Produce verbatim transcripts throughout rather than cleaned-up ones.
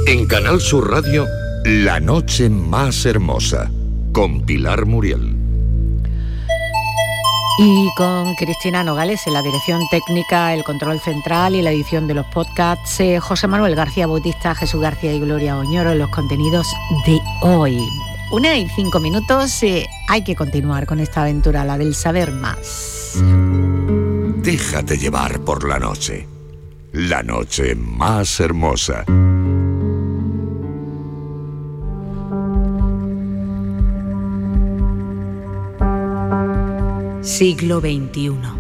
En Canal Sur Radio, La Noche Más Hermosa, con Pilar Muriel. Y con Cristina Nogales en la dirección técnica, el control central y la edición de los podcasts, eh, José Manuel García Bautista, Jesús García y Gloria Oñoro en los contenidos de hoy. Una y cinco minutos, eh, hay que continuar con esta aventura, la del saber más. Déjate llevar por la noche, la noche más hermosa. Siglo veintiuno.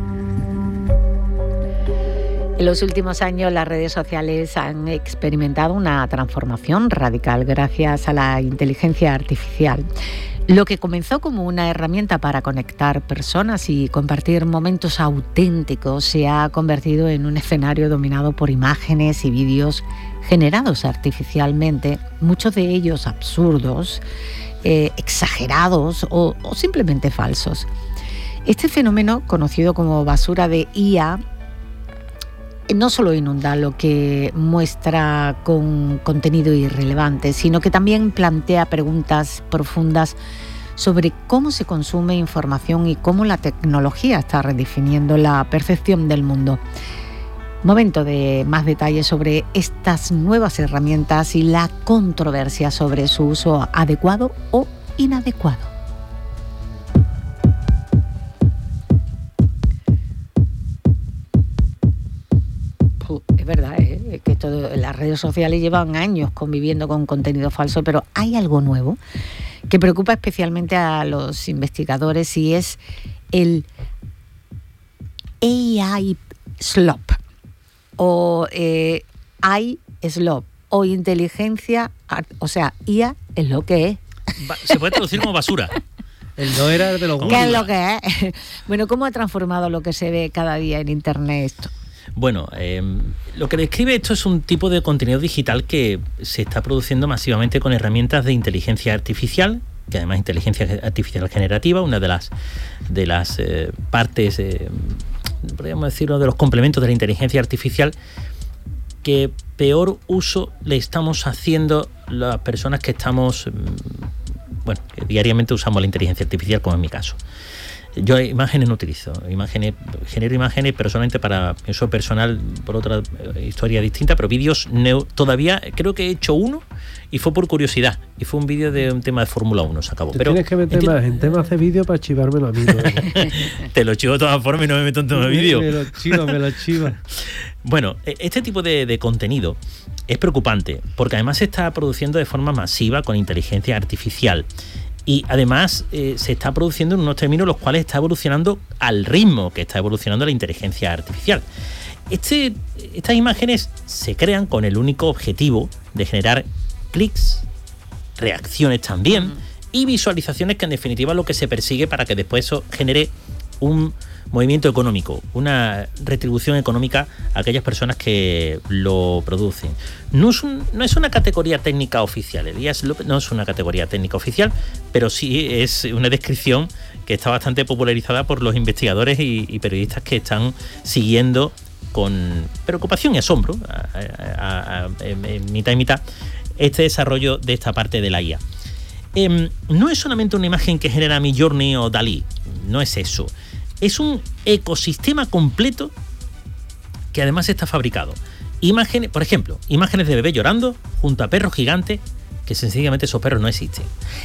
En los últimos años las redes sociales han experimentado una transformación radical gracias a la inteligencia artificial. Lo que comenzó como una herramienta para conectar personas y compartir momentos auténticos se ha convertido en un escenario dominado por imágenes y vídeos generados artificialmente, muchos de ellos absurdos, eh, exagerados o, o simplemente falsos. Este fenómeno, conocido como basura de I A, no solo inunda lo que muestra con contenido irrelevante, sino que también plantea preguntas profundas sobre cómo se consume información y cómo la tecnología está redefiniendo la percepción del mundo. Momento de más detalles sobre estas nuevas herramientas y la controversia sobre su uso adecuado o inadecuado. Es verdad, ¿eh? que todo, las redes sociales llevan años conviviendo con contenido falso, pero hay algo nuevo que preocupa especialmente a los investigadores y es el A I slop o eh, A I slop o inteligencia, o sea, I A es lo que es. Se puede traducir como basura. El no era de los ¿Qué es lo que es? Bueno, ¿cómo ha transformado lo que se ve cada día en Internet esto? Bueno, eh, lo que describe esto es un tipo de contenido digital que se está produciendo masivamente con herramientas de inteligencia artificial, que además es inteligencia artificial generativa, una de las, de las eh, partes, eh, podríamos decirlo, de los complementos de la inteligencia artificial que peor uso le estamos haciendo las personas que estamos, bueno, que diariamente usamos la inteligencia artificial, como en mi caso. Yo imágenes no utilizo, imágenes, genero imágenes, pero solamente para mi uso personal, por otra historia distinta, pero vídeos neo, todavía creo que he hecho uno y fue por curiosidad, y fue un vídeo de un tema de Fórmula uno, se acabó. Te pero tienes que meter enti- más en temas de vídeo para chivármelo a mí. Te lo chivo de todas formas y no me meto en temas de vídeo. Me lo chiva, me lo chiva. Bueno, este tipo de, de contenido es preocupante, porque además se está produciendo de forma masiva con inteligencia artificial. Y además eh, se está produciendo en unos términos los cuales está evolucionando al ritmo que está evolucionando la inteligencia artificial. Este, estas imágenes se crean con el único objetivo de generar clics, reacciones también, y visualizaciones, que en definitiva es lo que se persigue para que después eso genere un movimiento económico, una retribución económica a aquellas personas que lo producen. No es, un, no es una categoría técnica oficial, Elías López no es una categoría técnica oficial, pero sí es una descripción que está bastante popularizada por los investigadores y, y periodistas que están siguiendo con preocupación y asombro, a, a, a, en, en mitad y mitad, este desarrollo de esta parte de la I A. Eh, no es solamente una imagen que genera Midjourney o Dalí, no es eso. Es un ecosistema completo que además está fabricado. Imágenes, por ejemplo, imágenes de bebés llorando junto a perros gigantes, que sencillamente esos perros no existen.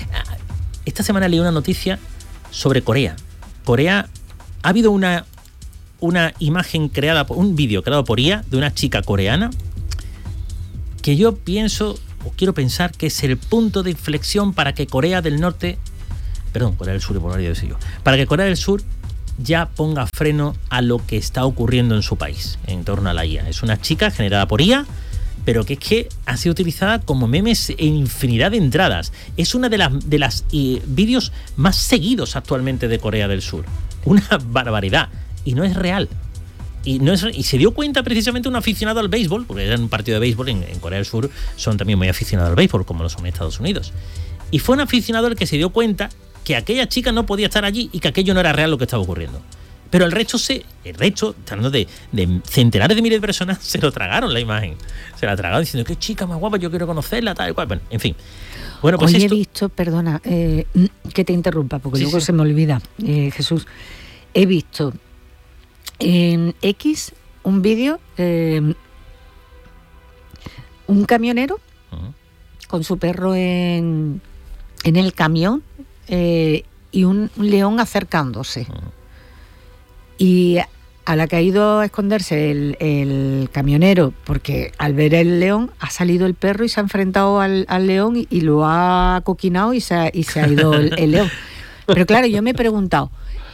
Esta semana leí una noticia sobre Corea. Corea, ha habido una, una imagen creada, por, un vídeo creado por I A de una chica coreana que yo pienso, o quiero pensar, que es el punto de inflexión para que Corea del Norte, perdón, Corea del Sur, por varios de ellos, para que Corea del Sur ya ponga freno a lo que está ocurriendo en su país en torno a la I A. Es una chica generada por I A, pero que es que ha sido utilizada como memes en infinidad de entradas. Es una de las, de las eh, vídeos más seguidos actualmente de Corea del Sur. Una barbaridad. Y no es real. Y, no es, y se dio cuenta precisamente un aficionado al béisbol, porque era un partido de béisbol en, en Corea del Sur, son también muy aficionados al béisbol, como lo son en Estados Unidos. Y fue un aficionado el que se dio cuenta que aquella chica no podía estar allí y que aquello no era real lo que estaba ocurriendo. Pero el resto, se, el resto, hablando de, de centenares de miles de personas, se lo tragaron la imagen. Se la tragaron diciendo, qué chica más guapa, yo quiero conocerla, tal y cual. Bueno, en fin. Bueno, pues Hoy esto... he visto, perdona, eh, que te interrumpa, porque Sí, luego sí. se me olvida, eh, Jesús. He visto en X un vídeo, eh, un camionero Uh-huh. con su perro en, en el camión eh, y un, un león acercándose. Uh-huh. Y a la que ha ido a esconderse el, el camionero, porque al ver el león ha salido el perro y se ha enfrentado al, al león y, y lo ha coquinado y se ha, y se ha ido el, el león. Pero claro, yo me he preguntado,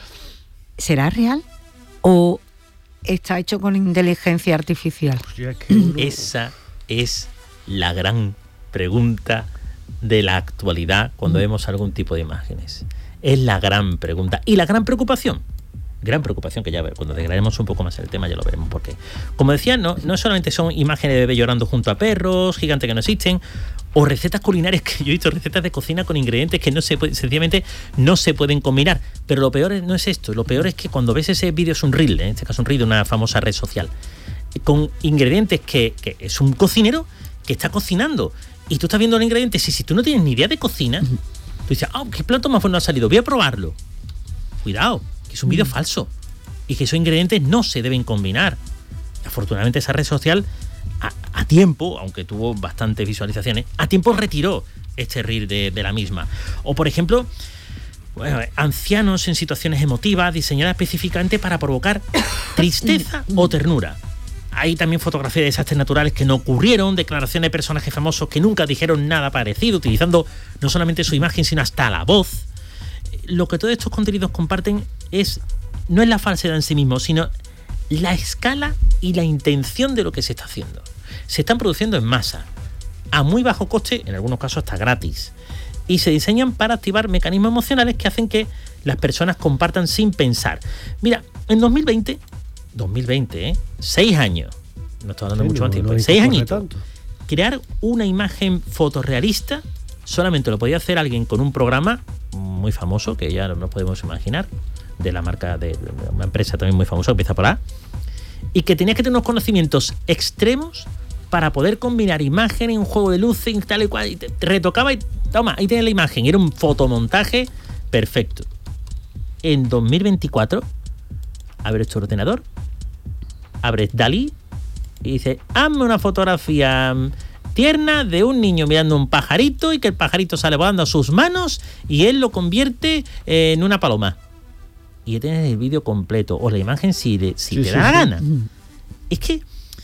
¿será real o está hecho con inteligencia artificial? Pues ya es que uno- Esa es la gran pregunta de la actualidad cuando vemos algún tipo de imágenes. Es la gran pregunta y la gran preocupación. Gran preocupación que ya ver, cuando desgranemos un poco más el tema ya lo veremos porque, como decía, no, no solamente son imágenes de bebé llorando junto a perros, gigantes que no existen, o recetas culinarias que yo he visto, recetas de cocina con ingredientes que no se puede, sencillamente no se pueden combinar. Pero lo peor no es esto, lo peor es que cuando ves ese vídeo, es un reel, en este caso un reel de una famosa red social, con ingredientes que, que es un cocinero que está cocinando y tú estás viendo los ingredientes y si tú no tienes ni idea de cocina, tú dices, ah, oh, qué plato más bueno ha salido, voy a probarlo. Cuidado, que es un vídeo falso y que esos ingredientes no se deben combinar. Afortunadamente esa red social a, a tiempo, aunque tuvo bastantes visualizaciones, a tiempo retiró este reel de, de la misma. O por ejemplo, bueno, ancianos en situaciones emotivas diseñadas específicamente para provocar tristeza o ternura. Hay también fotografías de desastres naturales que no ocurrieron, declaraciones de personajes famosos que nunca dijeron nada parecido, utilizando no solamente su imagen, sino hasta la voz. Lo que todos estos contenidos comparten es no es la falsedad en sí mismo, sino la escala y la intención de lo que se está haciendo. Se están produciendo en masa, a muy bajo coste, en algunos casos hasta gratis, y se diseñan para activar mecanismos emocionales que hacen que las personas compartan sin pensar. Mira, en dos mil veinte, dos mil veinte, ¿eh? Seis años, no estoy hablando Sí, mucho no, más tiempo, no hay que seis correr añitos. tanto. Crear una imagen fotorrealista solamente lo podía hacer alguien con un programa muy famoso, que ya no podemos imaginar, de la marca de una empresa también muy famosa, que empieza por A, y que tenía que tener unos conocimientos extremos para poder combinar imágenes, un juego de luces y tal y cual, y te, te retocaba y toma, ahí tienes la imagen, era un fotomontaje perfecto. En dos mil veinticuatro, abres tu ordenador, abres Dalí y dices, hazme una fotografía tierna de un niño mirando un pajarito y que el pajarito sale volando a sus manos y él lo convierte en una paloma. Y ya tienes el vídeo completo, o la imagen si, de, si Sí, te sí, da la sí. gana. Es que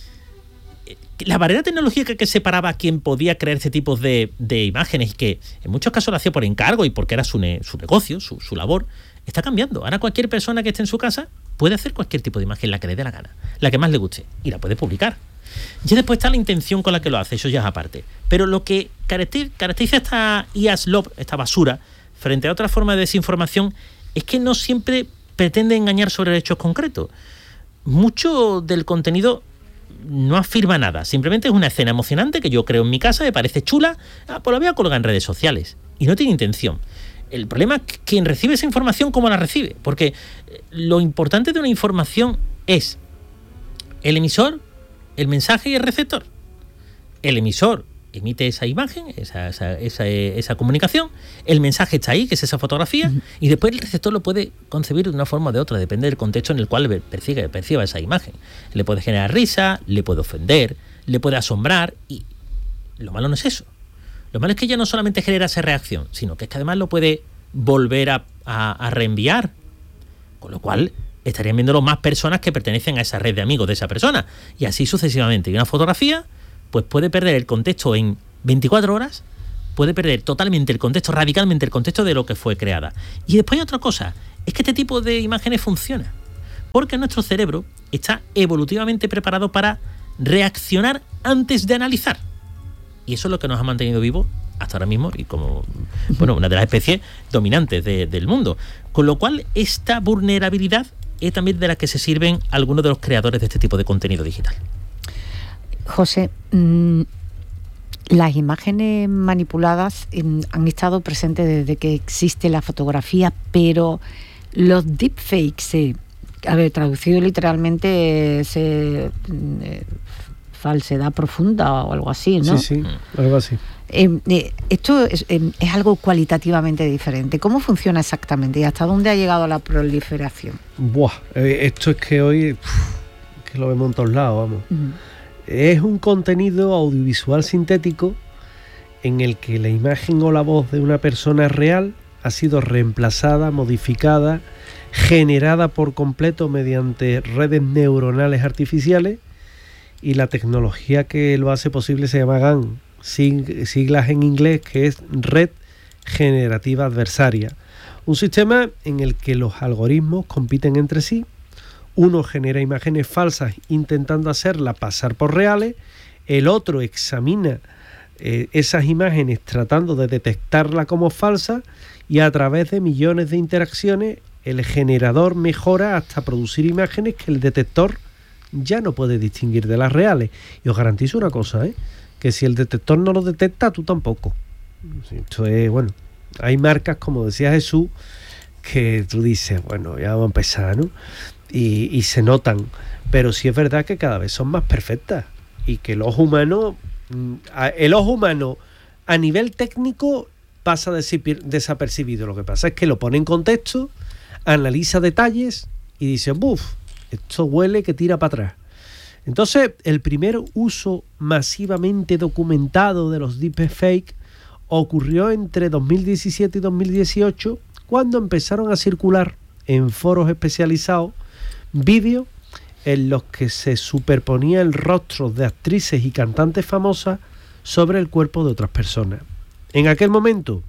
la barrera tecnológica que separaba a quien podía crear este tipo de, de imágenes y que en muchos casos lo hacía por encargo y porque era su, ne, su negocio, su, su labor, está cambiando. Ahora cualquier persona que esté en su casa puede hacer cualquier tipo de imagen, la que le dé la gana, la que más le guste, y la puede publicar. Ya después está la intención con la que lo hace, eso ya es aparte. Pero lo que caracteriza esta I A S L O B, esta basura, frente a otra forma de desinformación, es que no siempre pretende engañar sobre hechos concretos. Mucho del contenido no afirma nada, simplemente es una escena emocionante que yo creo en mi casa, me parece chula, ah, pues la voy a colgar en redes sociales, y no tiene intención. El problema es que quien recibe esa información, ¿cómo la recibe? Porque lo importante de una información es el emisor, el mensaje y el receptor. El emisor emite esa imagen, esa, esa, esa, esa comunicación, el mensaje está ahí, que es esa fotografía, uh-huh. y después el receptor lo puede concebir de una forma o de otra, depende del contexto en el cual perciba, perciba esa imagen. Le puede generar risa, le puede ofender, le puede asombrar, y lo malo no es eso. Lo malo es que ya no solamente genera esa reacción, sino que es que además lo puede volver a, a, a reenviar, con lo cual estarían viéndolo más personas que pertenecen a esa red de amigos de esa persona, y así sucesivamente. Y una fotografía pues puede perder el contexto en veinticuatro horas, puede perder totalmente el contexto, radicalmente el contexto de lo que fue creada. Y después hay otra cosa, es que este tipo de imágenes funciona, porque nuestro cerebro está evolutivamente preparado para reaccionar antes de analizar. Y eso es lo que nos ha mantenido vivos hasta ahora mismo y como bueno, una de las especies dominantes de, del mundo. Con lo cual, esta vulnerabilidad es también de la que se sirven algunos de los creadores de este tipo de contenido digital. José, mmm, las imágenes manipuladas mmm, han estado presentes desde que existe la fotografía, pero los deepfakes, eh, a ver, traducido literalmente es eh, eh, falsedad profunda o algo así, ¿no? Sí, sí, algo así. Eh, eh, esto es, eh, es algo cualitativamente diferente. ¿Cómo funciona exactamente y hasta dónde ha llegado la proliferación? Buah, eh, esto es que hoy uf, que lo vemos en todos lados, vamos. Uh-huh. Es un contenido audiovisual sintético en el que la imagen o la voz de una persona real ha sido reemplazada, modificada, generada por completo mediante redes neuronales artificiales, y la tecnología que lo hace posible se llama GAN, siglas en inglés, que es Red Generativa Adversaria. Un sistema en el que los algoritmos compiten entre sí. Uno genera imágenes falsas intentando hacerlas pasar por reales, el otro examina eh, esas imágenes tratando de detectarlas como falsas, y a través de millones de interacciones el generador mejora hasta producir imágenes que el detector ya no puede distinguir de las reales. Y os garantizo una cosa, ¿eh? que si el detector no lo detecta, tú tampoco. Esto es, bueno, hay marcas, como decía Jesús, que tú dices, bueno, ya vamos a empezar, ¿no? Y, y se notan, pero sí es verdad que cada vez son más perfectas, y que el ojo humano, el ojo humano a nivel técnico pasa desapercibido. Lo que pasa es que lo pone en contexto, analiza detalles y dice, buf, esto huele que tira para atrás. Entonces, el primer uso masivamente documentado de los deepfakes ocurrió entre dos mil diecisiete y dos mil dieciocho, cuando empezaron a circular en foros especializados vídeos en los que se superponía el rostro de actrices y cantantes famosas sobre el cuerpo de otras personas. En aquel momento,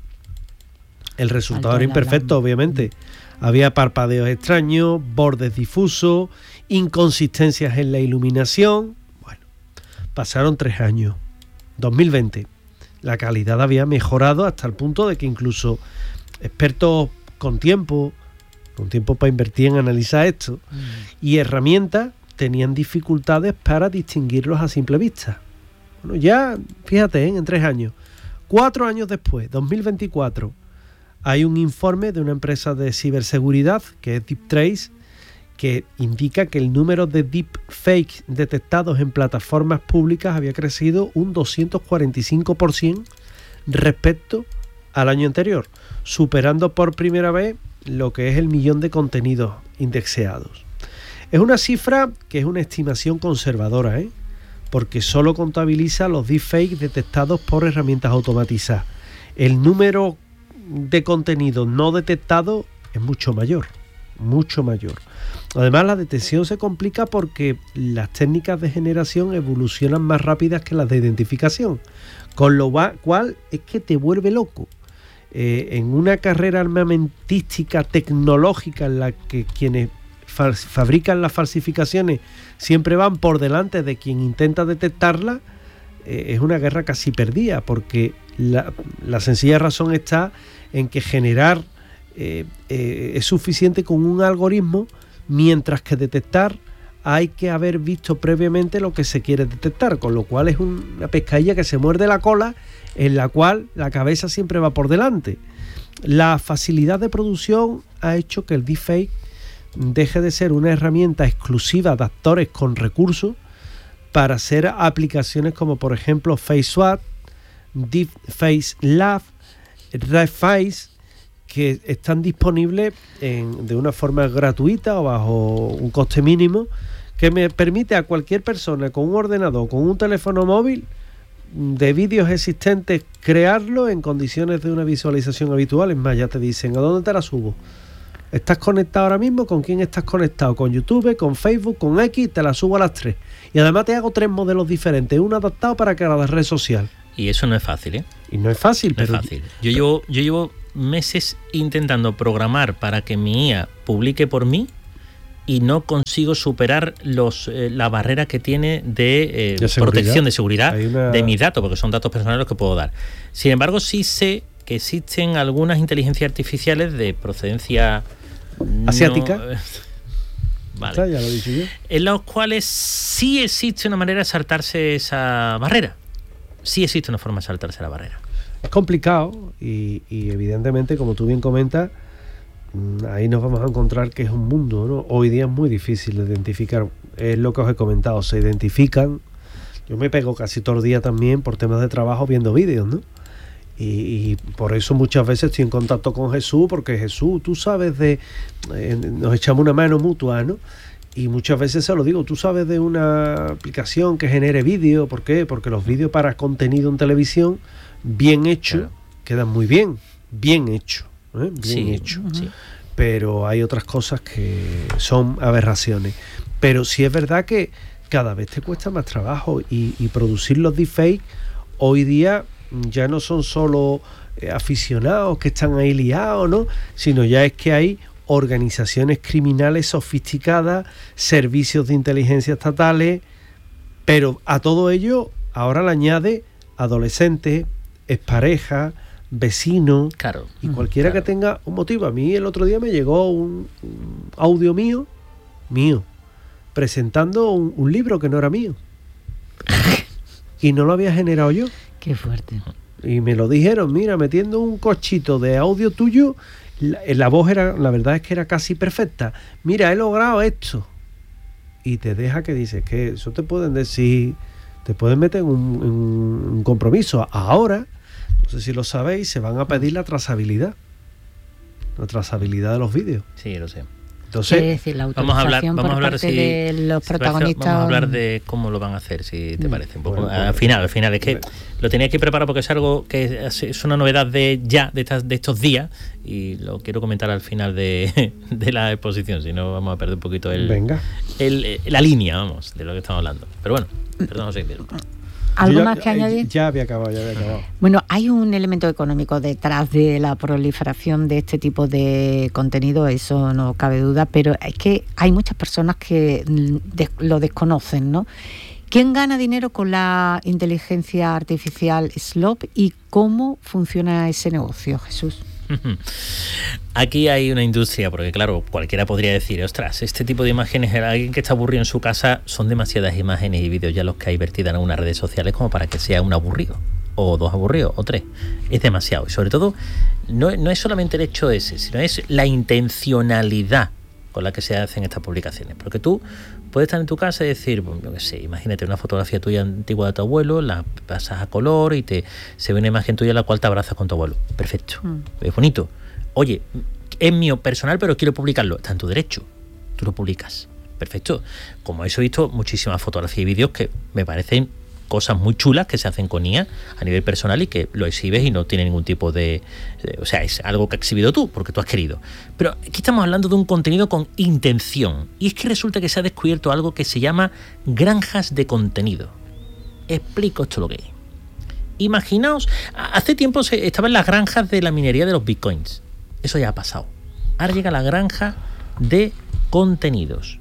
el resultado era imperfecto, obviamente. Había parpadeos extraños, bordes difusos, inconsistencias en la iluminación. Bueno, pasaron tres años. dos mil veinte. La calidad había mejorado hasta el punto de que incluso expertos con tiempo, con tiempo para invertir en analizar esto, mm. y herramientas, tenían dificultades para distinguirlos a simple vista. Bueno, ya, fíjate, ¿eh? en tres años. Cuatro años después, dos mil veinticuatro, hay un informe de una empresa de ciberseguridad, que es DeepTrace, que indica que el número de deepfakes detectados en plataformas públicas había crecido un doscientos cuarenta y cinco por ciento respecto al año anterior, superando por primera vez lo que es el millón de contenidos indexeados. Es una cifra que es una estimación conservadora, ¿eh? porque solo contabiliza los deepfakes detectados por herramientas automatizadas. El número de contenidos no detectados es mucho mayor, mucho mayor. Además, la detección se complica porque las técnicas de generación evolucionan más rápidas que las de identificación, con lo cual es que te vuelve loco. Eh, en una carrera armamentística tecnológica en la que quienes fa- fabrican las falsificaciones siempre van por delante de quien intenta detectarla, eh, es una guerra casi perdida, porque la, la sencilla razón está en que generar eh, eh, es suficiente con un algoritmo, mientras que detectar hay que haber visto previamente lo que se quiere detectar, con lo cual es una pescadilla que se muerde la cola, en la cual la cabeza siempre va por delante. La facilidad de producción ha hecho que el deepfake deje de ser una herramienta exclusiva de actores con recursos para hacer aplicaciones como, por ejemplo, FaceSwap, Deepface Lab, RedFace, que están disponibles en, de una forma gratuita o bajo un coste mínimo, que me permite a cualquier persona con un ordenador, con un teléfono móvil, de vídeos existentes, crearlo en condiciones de una visualización habitual. Es más, ya te dicen, ¿a dónde te la subo? ¿Estás conectado ahora mismo? ¿Con quién estás conectado? ¿Con YouTube? ¿Con Facebook? ¿Con X? Te la subo a las tres. Y además te hago tres modelos diferentes, uno adaptado para cada red social. Y eso no es fácil, ¿eh? Y no es fácil, no pero... es fácil. Yo llevo, yo llevo meses intentando programar para que mi I A publique por mí y no consigo superar los eh, la barrera que tiene de, eh, de protección, de seguridad una... de mis datos, porque son datos personales los que puedo dar. Sin embargo, sí sé que existen algunas inteligencias artificiales de procedencia asiática. No, vale. Está, ya lo he dicho yo. En los cuales sí existe una manera de saltarse esa barrera. Sí existe una forma de saltarse la barrera. Es complicado y, y evidentemente, como tú bien comentas, ahí nos vamos a encontrar que es un mundo, ¿no? Hoy día es muy difícil de identificar, es lo que os he comentado, se identifican. Yo me pego casi todo el día también por temas de trabajo viendo vídeos, ¿no? Y, y por eso muchas veces estoy en contacto con Jesús, porque Jesús, tú sabes de... Eh, nos echamos una mano mutua, ¿no? Y muchas veces se lo digo, tú sabes de una aplicación que genere vídeo. ¿Por qué? Porque los vídeos para contenido en televisión, bien hecho, claro, quedan muy bien, bien hecho, ¿eh? Bien sí, hecho. Sí. Pero hay otras cosas que son aberraciones. Pero sí es verdad que cada vez te cuesta más trabajo y, y producir los deepfakes hoy día ya no son solo eh, aficionados que están ahí liados, ¿no? Sino ya es que hay organizaciones criminales sofisticadas, servicios de inteligencia estatales, pero a todo ello ahora le añade adolescentes, exparejas, vecinos, claro, y cualquiera claro. que tenga un motivo. A mí el otro día me llegó un, un audio mío, mío, presentando un, un libro que no era mío y no lo había generado yo. Qué fuerte. Y me lo dijeron, mira, metiendo un cochito de audio tuyo, la, la voz era, la verdad es que era casi perfecta. Mira, he logrado esto. Y te deja que dices que eso te pueden decir, te pueden meter en un, en un compromiso. Ahora, no sé si lo sabéis, se van a pedir la trazabilidad. La trazabilidad de los vídeos. Sí, lo sé. Entonces, es decir, la vamos a hablar, vamos a hablar si, de los protagonistas. Vamos a hablar de cómo lo van a hacer, si te parece. Un poco. Bueno, al final, al final es que lo tenía que preparar porque es algo que es una novedad de ya de, estas, de estos días y lo quiero comentar al final de, de la exposición, si no vamos a perder un poquito el, Venga. el la línea, vamos, de lo que estamos hablando. Pero bueno, perdón, José. ¿Algo ya, más que añadir? Ya había acabado, ya había acabado. Bueno, hay un elemento económico detrás de la proliferación de este tipo de contenido, eso no cabe duda, pero es que hay muchas personas que des- lo desconocen, ¿no? ¿Quién gana dinero con la inteligencia artificial Slop y cómo funciona ese negocio, Jesús? Aquí hay una industria, porque claro, cualquiera podría decir, ostras, este tipo de imágenes, alguien que está aburrido en su casa, son demasiadas imágenes y vídeos ya los que hay vertidas en algunas redes sociales como para que sea un aburrido, o dos aburridos, o tres. Es demasiado. Y sobre todo, no, no es solamente el hecho ese, sino es la intencionalidad con la que se hacen estas publicaciones. Porque tú puedes estar en tu casa y decir, bueno, yo qué sé, imagínate una fotografía tuya antigua de tu abuelo, la pasas a color y te se ve una imagen tuya en la cual te abrazas con tu abuelo. Perfecto, mm. es bonito. Oye, es mío personal, pero quiero publicarlo. Está en tu derecho, tú lo publicas. Perfecto. Como eso he visto muchísimas fotografías y vídeos que me parecen cosas muy chulas que se hacen con I A a nivel personal y que lo exhibes y no tiene ningún tipo de... de o sea, es algo que has exhibido tú, porque tú has querido. Pero aquí estamos hablando de un contenido con intención. Y es que resulta que se ha descubierto algo que se llama granjas de contenido. Explico esto lo que es. Imaginaos, hace tiempo se, estaban las granjas de la minería de los bitcoins. Eso ya ha pasado. Ahora llega la granja de contenidos.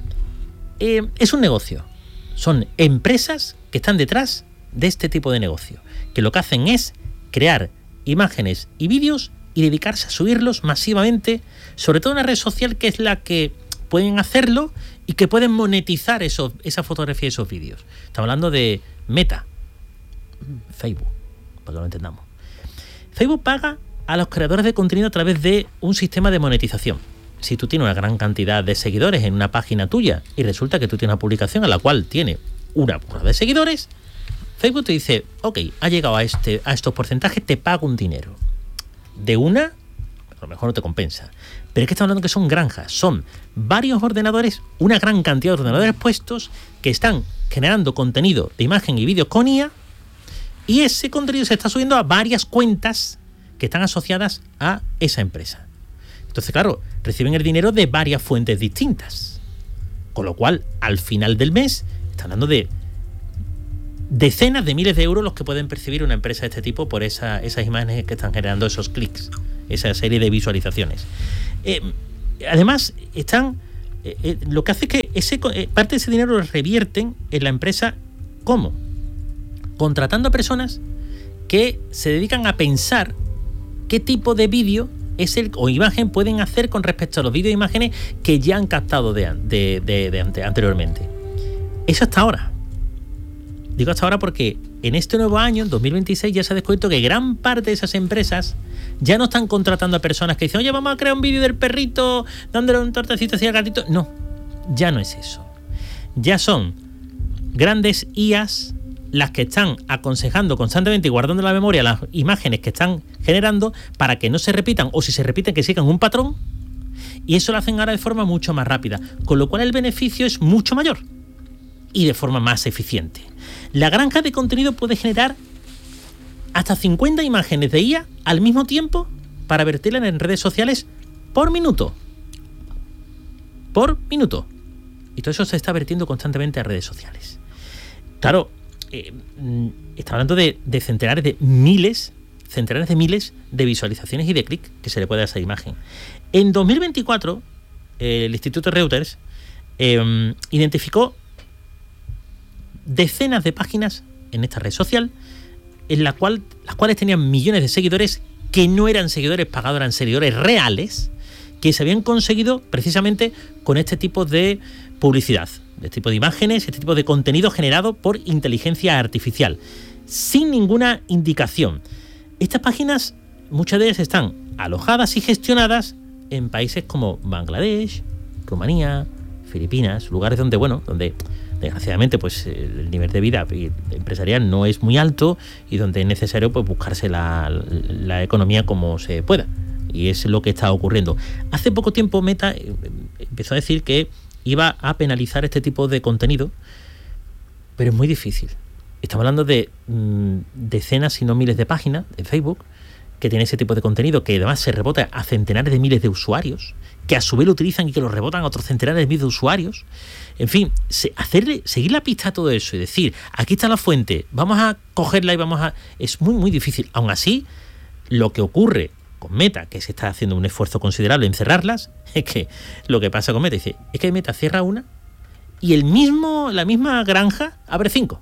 Eh, es un negocio. Son empresas que están detrás de este tipo de negocio, que lo que hacen es crear imágenes y vídeos y dedicarse a subirlos masivamente, sobre todo en una red social que es la que pueden hacerlo y que pueden monetizar esos, esa fotografía y esos vídeos. Estamos hablando de Meta, Facebook, para que lo entendamos. Facebook paga a los creadores de contenido a través de un sistema de monetización. Si tú tienes una gran cantidad de seguidores en una página tuya y resulta que tú tienes una publicación a la cual tiene una burra de seguidores, Facebook te dice, ok, ha llegado a, este, a estos porcentajes, te pago un dinero. De una, a lo mejor no te compensa. Pero es que estamos hablando que son granjas, son varios ordenadores, una gran cantidad de ordenadores puestos que están generando contenido de imagen y vídeo con I A y ese contenido se está subiendo a varias cuentas que están asociadas a esa empresa. Entonces, claro, reciben el dinero de varias fuentes distintas. Con lo cual, al final del mes, está hablando de decenas de miles de euros los que pueden percibir una empresa de este tipo por esa, esas imágenes que están generando esos clics, esa serie de visualizaciones. Eh, además, están eh, eh, lo que hace es que ese, eh, parte de ese dinero lo revierten en la empresa. ¿Cómo? Contratando a personas que se dedican a pensar qué tipo de vídeo es el, o imagen pueden hacer con respecto a los vídeos e imágenes que ya han captado de, de, de, de ante, anteriormente. Eso hasta ahora. Digo hasta ahora porque en este nuevo año, en dos mil veintiséis, ya se ha descubierto que gran parte de esas empresas ya no están contratando a personas que dicen, oye, vamos a crear un vídeo del perrito dándole un tortecito así al gatito. No, ya no es eso. Ya son grandes I As las que están aconsejando constantemente y guardando en la memoria las imágenes que están generando para que no se repitan, o si se repiten que sigan un patrón, y eso lo hacen ahora de forma mucho más rápida, con lo cual el beneficio es mucho mayor y de forma más eficiente. La granja de contenido puede generar hasta cincuenta imágenes de I A al mismo tiempo para vertirlas en redes sociales por minuto. Por minuto. Y todo eso se está vertiendo constantemente a redes sociales. Claro, eh, está hablando de, de centenares de miles, centenares de miles de visualizaciones y de clics que se le puede dar a esa imagen. En dos mil veinticuatro, eh, el Instituto Reuters eh, identificó decenas de páginas en esta red social en la cual, las cuales tenían millones de seguidores que no eran seguidores pagados, eran seguidores reales que se habían conseguido precisamente con este tipo de publicidad, de este tipo de imágenes, este tipo de contenido generado por inteligencia artificial, sin ninguna indicación. Estas páginas, muchas de ellas están alojadas y gestionadas en países como Bangladesh, Rumanía, Filipinas, lugares donde, bueno, donde desgraciadamente pues el nivel de vida empresarial no es muy alto y donde es necesario pues buscarse la, la economía como se pueda. Y es lo que está ocurriendo. Hace poco tiempo Meta empezó a decir que iba a penalizar este tipo de contenido, pero es muy difícil. Estamos hablando de mmm, decenas, si no miles de páginas de Facebook que tienen ese tipo de contenido, que además se rebota a centenares de miles de usuarios, que a su vez lo utilizan y que lo rebotan a otros centenares de miles de usuarios. En fin, se, hacerle, seguir la pista a todo eso y decir, aquí está la fuente, vamos a cogerla y vamos a... Es muy, muy difícil. Aún así, lo que ocurre con Meta, que se está haciendo un esfuerzo considerable en cerrarlas, es que lo que pasa con Meta, dice, es que Meta cierra una y el mismo, la misma granja abre cinco.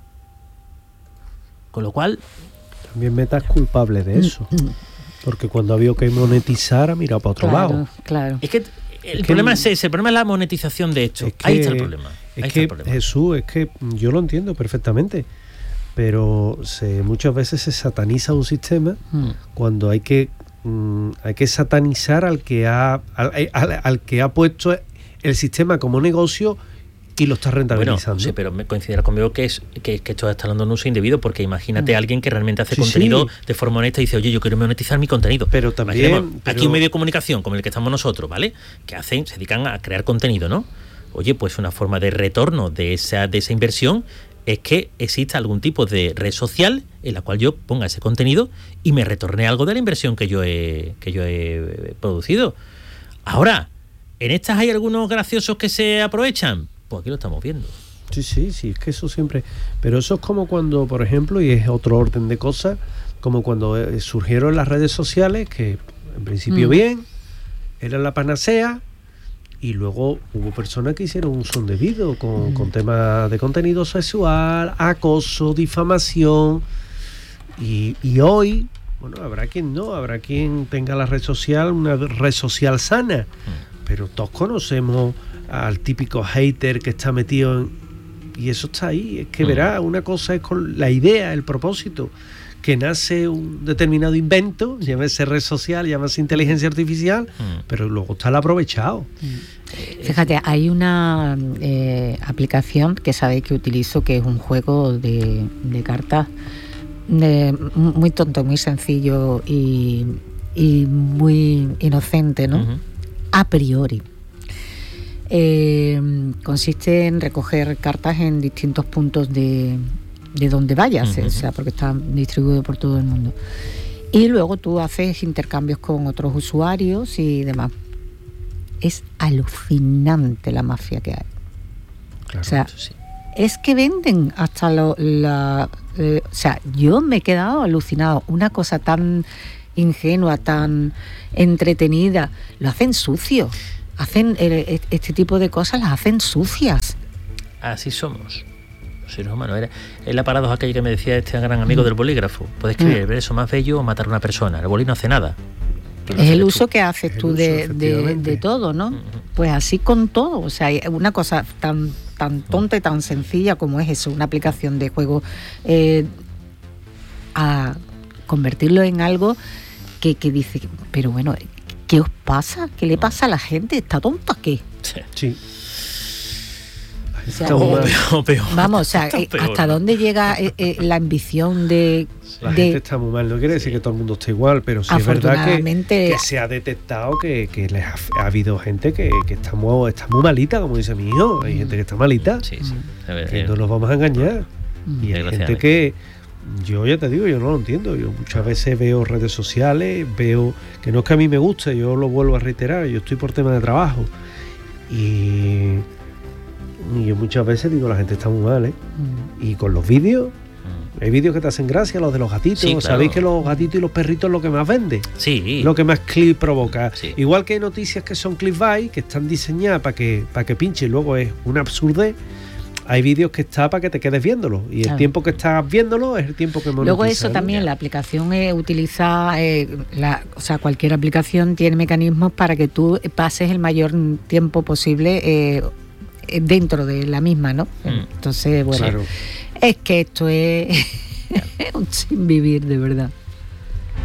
Con lo cual... También Meta es culpable de eso. Porque cuando ha habido que monetizar ha mirado para otro claro, lado. Claro. Es que el es problema que, es ese, el problema es la monetización de esto. Es que, Ahí está el problema. Es Ahí que, está el problema. Jesús, es que yo lo entiendo perfectamente, pero se, muchas veces se sataniza un sistema Mm. cuando hay que mm, hay que satanizar al que ha al, al, al que ha puesto el sistema como negocio y lo está rentabilizando. Bueno, sí, pero me coincidirá conmigo que es que, que esto está hablando de un uso indebido, porque imagínate a alguien que realmente hace Sí, contenido sí. de forma honesta y dice, oye, yo quiero monetizar mi contenido. Pero también, Imaginemos, pero- aquí un medio de comunicación como el que estamos nosotros, ¿vale? Que hacen, se dedican a crear contenido, ¿no? Oye, pues una forma de retorno de esa, de esa inversión es que exista algún tipo de red social en la cual yo ponga ese contenido y me retorne algo de la inversión que yo he, que yo he producido. Ahora, ¿en estas hay algunos graciosos que se aprovechan? Pues aquí lo estamos viendo. Sí, sí, sí, es que eso siempre... Pero eso es como cuando, por ejemplo, y es otro orden de cosas, como cuando eh, surgieron las redes sociales, que en principio Mm. bien, era la panacea, y luego hubo personas que hicieron un son debido con, Mm. con temas de contenido sexual, acoso, difamación, y, y hoy, bueno, habrá quien no, habrá quien tenga la red social, una red social sana, pero todos conocemos al típico hater que está metido en... Y eso está ahí, es que Mm. verá, una cosa es con la idea, el propósito, que nace un determinado invento, llámese red social, llámese inteligencia artificial, Mm. pero luego está el aprovechado. Fíjate, hay una eh, aplicación que sabéis que utilizo, que es un juego de, de cartas de, muy tonto, muy sencillo y, y muy inocente, ¿no? Ujú. A priori. Eh, consiste en recoger cartas en distintos puntos de, de donde vayas, Ujú. o sea, porque está distribuido por todo el mundo. Y luego tú haces intercambios con otros usuarios y demás. Es alucinante la mafia que hay. Claro. O sea, Eso sí. es que venden hasta lo, la... eh, o sea, yo me he quedado alucinado. Una cosa tan ingenua, tan entretenida, lo hacen sucio. Hacen eh, este tipo de cosas, las hacen sucias. Así somos los seres humanos. Era, es la paradoja aquella que me decía este gran amigo del bolígrafo. Puedes escribir el verso más bello o matar a una persona. El bolí no hace nada. Es el uso que haces tú de, de, de todo, ¿no? Uh-huh. Pues así con todo. O sea, una cosa tan, tan tonta y tan sencilla como es eso, una aplicación de juego, eh, a convertirlo en algo que, que dice, pero bueno, ¿qué os pasa? ¿Qué le pasa a la gente? ¿Está tonta qué? Sí. O sea, o eh, peor, peor. Vamos, o sea, eh, Peor, ¿hasta ¿no? dónde llega eh, eh, la ambición de... La de gente está muy mal, no quiere decir que todo el mundo esté igual, pero sí es verdad que, afortunadamente, que se ha detectado que, que les ha, ha habido gente que, que está, muy, está muy malita, como dice mi hijo. Hay gente que está malita, Sí, sí. A ver, que eh, no nos vamos a engañar. Mm. Y hay gente Desgraciadamente. que, yo ya te digo, yo no lo entiendo. Yo muchas veces veo redes sociales, veo que no es que a mí me guste, yo lo vuelvo a reiterar, yo estoy por tema de trabajo. Y, y yo muchas veces digo, la gente está muy mal, ¿eh? Mm. Y con los vídeos, mm. hay vídeos que te hacen gracia, los de los gatitos. Sí, claro. Sabéis que los gatitos y los perritos es lo que más vende, Sí. lo que más clip provoca. Sí. Igual que hay noticias que son clickbait, que están diseñadas para que, para que pinche y luego es una absurdez. Hay vídeos que está para que te quedes viéndolo. Y el Claro. tiempo que estás viéndolo es el tiempo que monetiza. Luego eso ¿no? también, la aplicación eh, utiliza, eh, la, o sea, cualquier aplicación tiene mecanismos para que tú pases el mayor tiempo posible eh, dentro de la misma, ¿no? Mm. Entonces, bueno, Claro. es que esto es un sin vivir, de verdad.